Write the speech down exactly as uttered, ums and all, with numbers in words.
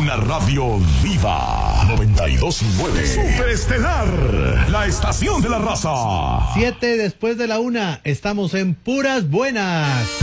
Una radio viva. noventa y dos punto nueve. Superestelar. La estación de la raza. Siete después de la una. Estamos en Puras Buenas.